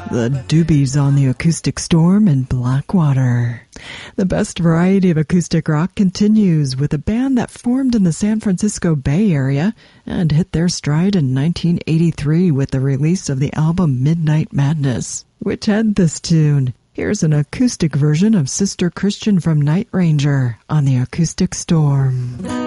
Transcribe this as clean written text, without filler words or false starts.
The Doobies on the Acoustic Storm in Blackwater. The best variety of acoustic rock continues with a band that formed in the San Francisco Bay Area and hit their stride in 1983 with the release of the album Midnight Madness, which had this tune. Here's an acoustic version of Sister Christian from Night Ranger on the Acoustic Storm.